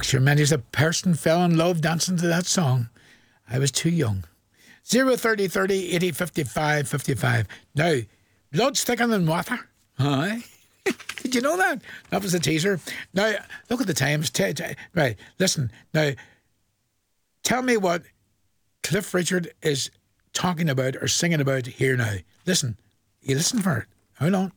sure many's a person fell in love dancing to that song. I was too young. 030 30 80 55 55. Now, blood's thicker than water. Aye. Did you know that? That was a teaser. Now, look at the times. Right, listen. Now, tell me what Cliff Richard is talking about or singing about here now. Listen. You listen for it. Hold on.